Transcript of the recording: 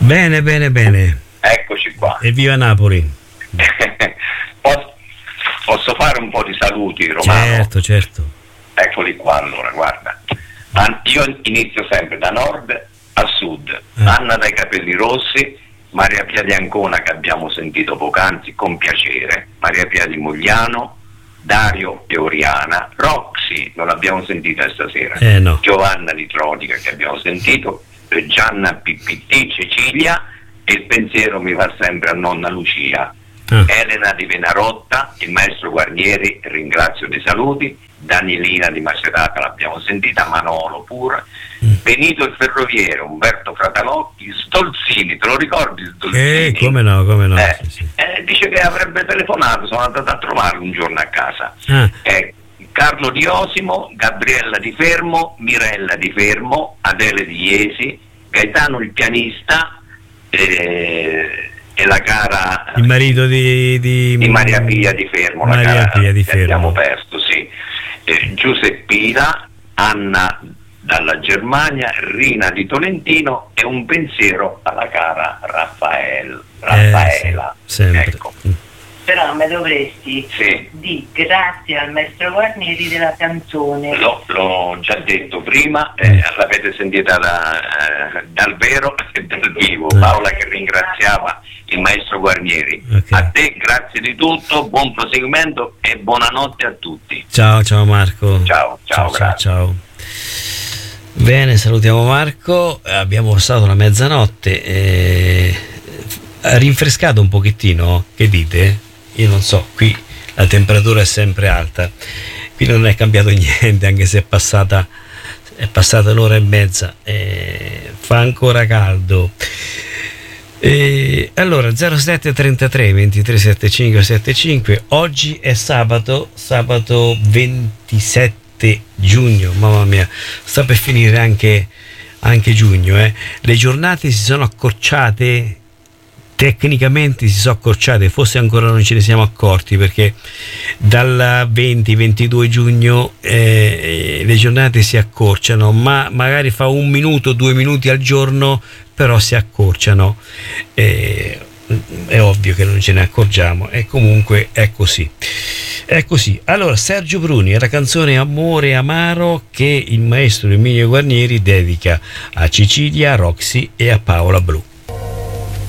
Bene, bene, bene. Eccoci qua. Evviva Napoli. Posso fare un po' di saluti, Romano? Certo. Eccoli qua, allora, guarda. Io inizio sempre da nord a sud. Anna dai capelli rossi, Maria Pia di Ancona, che abbiamo sentito poc'anzi con piacere, Maria Pia di Mogliano, Dario e Oriana, Roxy, non l'abbiamo sentita stasera, No. Giovanna di Tronica, che abbiamo sentito, Gianna PPT, Cecilia, e il pensiero mi va sempre a nonna Lucia, Elena di Venarotta, il maestro Guarnieri, ringrazio dei saluti, Danielina di Macerata l'abbiamo sentita, Manolo pure, Benito il ferroviere, Umberto Fratalocchi, Stolzini, te lo ricordi Stolzini? Come no. Sì. Dice che avrebbe telefonato, sono andato a trovarlo un giorno a casa. Carlo Di Osimo, Gabriella Di Fermo, Mirella Di Fermo, Adele Di Iesi, Gaetano il pianista, e la cara, il marito di Maria Pia Di Fermo, Maria Pia Di Fermo. Abbiamo perso, sì. Giuseppina, Anna dalla Germania, Rina di Tolentino, e un pensiero alla cara Raffaela. Sì, sempre. Ecco. Però mi dovresti Sì. di grazie al maestro Guarnieri della canzone. L'ho già detto prima, l'avete sentita dal vero e dal vivo. Paola che ringraziava il maestro Guarnieri. Okay. A te grazie di tutto, buon proseguimento e buonanotte a tutti. Ciao Marco. Ciao, grazie. Ciao. Bene, salutiamo Marco. Abbiamo passato la mezzanotte, ha rinfrescato un pochettino, che dite? Io non so, qui la temperatura è sempre alta, qui non è cambiato niente, anche se è passata un'ora e mezza, fa ancora caldo. Allora 0733 23 75 75, oggi è sabato 27 giugno, mamma mia, sta per finire anche giugno, le giornate si sono accorciate. Tecnicamente si sono accorciate, forse ancora non ce ne siamo accorti, perché dal 20-22 giugno le giornate si accorciano, ma magari fa 1 minuto, 2 minuti al giorno, però si accorciano. È ovvio che non ce ne accorgiamo, e comunque è così. Allora, Sergio Bruni, la canzone Amore Amaro, che il maestro Emilio Guarnieri dedica a Cecilia, a Roxy e a Paola Blu.